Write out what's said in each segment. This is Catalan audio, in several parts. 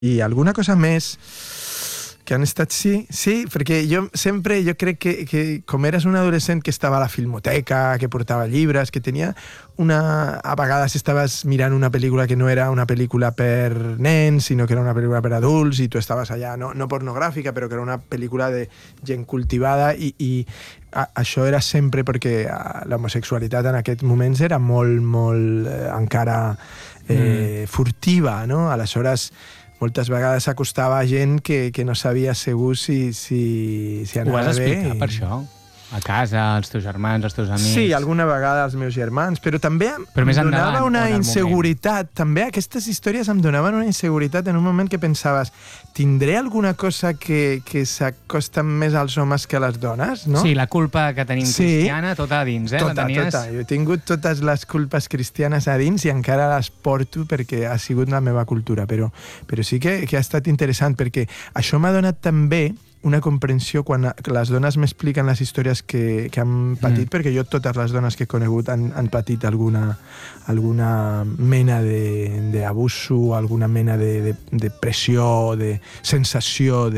I alguna cosa més que han estat... Sí, perquè jo crec que com eres un adolescent que estava a la filmoteca, que portava llibres, que tenia a vegades estaves mirant una pel·lícula que no era una pel·lícula per nens, sinó que era una pel·lícula per adults, i tu estaves allà, no pornogràfica, però que era una pel·lícula de gent cultivada, i això era sempre perquè l'homosexualitat en aquests moments era molt, molt encara furtiva, no? Aleshores, moltes vegades s'acostava a gent que no sabia segur si anava bé. Ho vas explicar per això? A casa, als teus germans, als teus amics? Sí, alguna vegada als meus germans, però també em donava una inseguretat. També aquestes històries em donaven una inseguretat en un moment que pensaves, tindré alguna cosa que s'acosta més als homes que a les dones, no? Sí, la culpa que tenim cristiana, tota a dins, Tota. Jo he tingut totes les culpes cristianes a dins i encara les porto perquè ha sigut la meva cultura, però sí que ha estat interessant, perquè això m'ha donat també una comprensió quan les dones m'expliquen les històries que han patit, perquè jo totes les dones que he conegut han patit alguna mena d'abuso, alguna mena de pressió, de sensació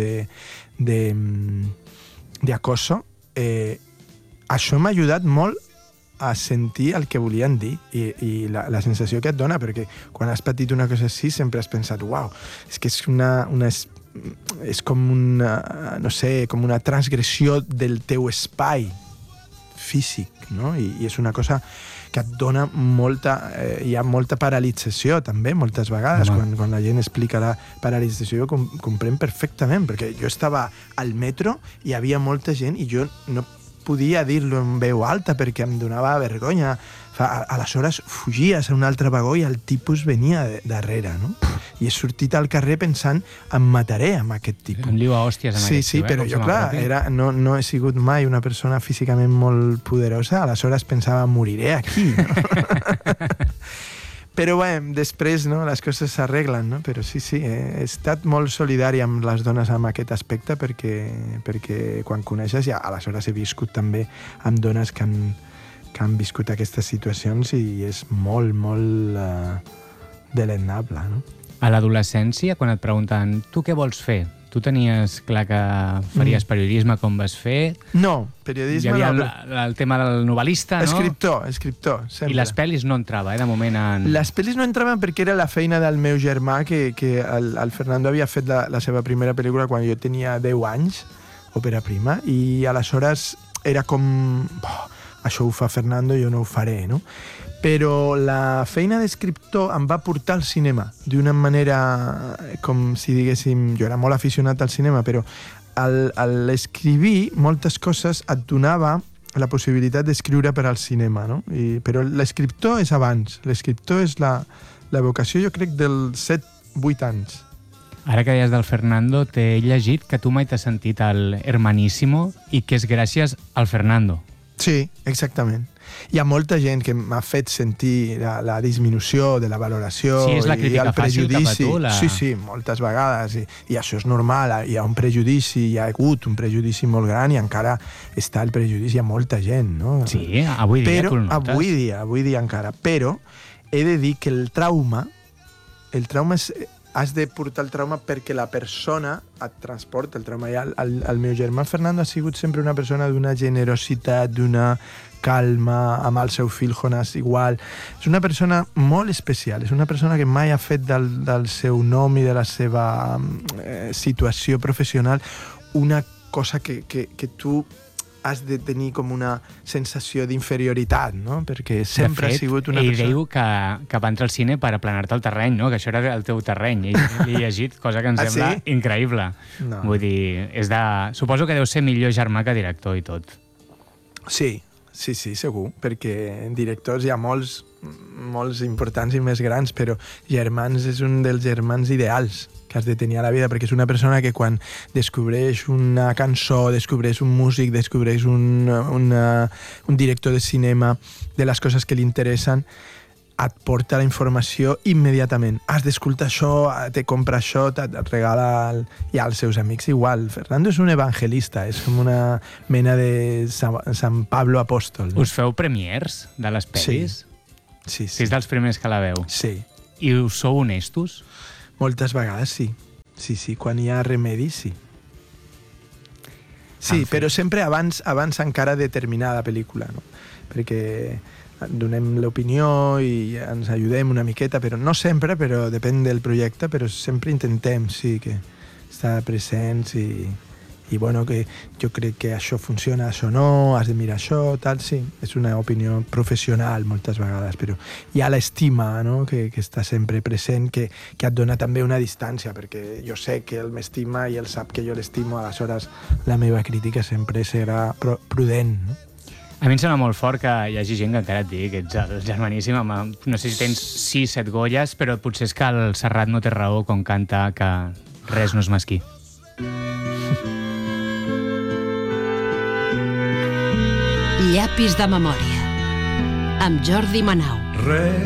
d'acoso. Això m'ha ajudat molt a sentir el que volien dir i la sensació que et dona, perquè quan has patit una cosa així sempre has pensat, uau, és que és com no sé, com una transgressió del teu espai físic, no? I és una cosa que et dona hi ha molta paralització també, moltes vegades, quan la gent explica la paralització, jo comprenc perfectament, perquè jo estava al metro i hi havia molta gent i jo no podia dir-lo en veu alta perquè em donava vergonya. Aleshores fugies a un altre vagó i el tipus venia darrere, no? I he sortit al carrer pensant em mataré amb aquest tipus. Em liu a hòsties amb aquest tipus. Sí, però jo, clar, no he sigut mai una persona físicament molt poderosa, aleshores pensava moriré aquí, no? Però bé, després les coses s'arreglen, no? Però sí, he estat molt solidari amb les dones en aquest aspecte perquè quan coneixes ja, aleshores he viscut també amb dones que han viscut aquestes situacions i és molt, molt deleznable, no? A l'adolescència, quan et pregunten tu què vols fer? Tu tenies clar que faries periodisme com vas fer? No, periodisme no. Hi havia el tema del novel·lista, no? Escriptor, sempre. I les pel·lis no entrava, de moment en... Les pel·lis no entraven perquè era la feina del meu germà, que el Fernando havia fet la seva primera pel·lícula quan jo tenia 10 anys, òpera prima, i aleshores era com... això ho fa Fernando, jo no ho faré, no? Però la feina d'escriptor em va portar al cinema d'una manera, com si diguéssim, jo era molt aficionat al cinema, però a l'escrivir moltes coses et donava la possibilitat d'escriure per al cinema, no? Però l'escriptor és abans, l'escriptor és la vocació, jo crec, dels 7-8 anys. Ara que deies del Fernando, t'he llegit que tu mai t'has sentit el Hermaníssimo i que és gràcies al Fernando. Sí, exactament. Hi ha molta gent que m'ha fet sentir la disminució de la valoració i el prejudici. Sí, moltes vegades. I això és normal. Hi ha un prejudici, hi ha hagut un prejudici molt gran i encara està el prejudici. Hi ha molta gent, no? Sí, avui dia tu el notes. Avui dia encara. Però he de dir que el trauma és... Has de portar el trauma perquè la persona et transporta el trauma. El meu germà Fernando ha sigut sempre una persona d'una generositat, d'una calma, amb el seu fill Jonas igual. És una persona molt especial, és una persona que mai ha fet del seu nom i de la seva situació professional una cosa que tu has de tenir com una sensació d'inferioritat, no? Perquè sempre ha sigut una persona... De fet, ell diu que va entrar al cine per aplanar-te el terreny, no? Que això era el teu terreny. Ell l'he llegit, cosa que em sembla increïble. No. Vull dir, suposo que deu ser millor germà que director i tot. Sí, segur, perquè directors hi ha molts importants i més grans, però germans és un dels germans ideals que has de tenir a la vida, perquè és una persona que quan descobreix una cançó, descobreix un músic, descobreix un director de cinema, de les coses que li interessen, et porta la informació immediatament. Has d'escoltar això, te compra això, et regala... I als seus amics igual. Fernando és un evangelista, és com una mena de Sant Pablo apòstol. Us feu premiers de les pel·lis? Sí. Si és dels primers que la veu. Sí. I us sou honestos? Moltes vegades sí. Sí, quan hi ha remedi, sí. Sí, però sempre abans encara de terminar la pel·lícula, no? Perquè donem l'opinió i ens ajudem una miqueta, però no sempre, però depèn del projecte, però sempre intentem, sí, que estar presents i bueno, que jo crec que això funciona, això no, has de mirar això, tal, sí. És una opinió professional moltes vegades, però hi ha l'estima, no?, que està sempre present, que et dona també una distància, perquè jo sé que ell m'estima i ell sap que jo l'estimo, aleshores la meva crítica sempre serà prudent, no? A mi em sembla molt fort que hi hagi gent que encara et digui que ets el germaníssim. No sé si tens 6-7 Goyes, però potser és que el Serrat no té raó quan canta que res no és mesquí. Llapis de memòria, amb Jordi Manau.